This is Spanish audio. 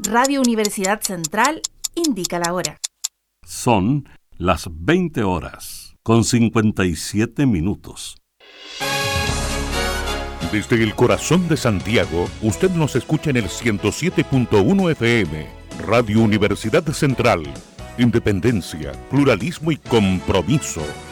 Radio Universidad Central indica la hora. Son las 20 horas con 57 minutos. Desde el corazón de Santiago, usted nos escucha en el 107.1 FM, Radio Universidad Central. Independencia, pluralismo y compromiso.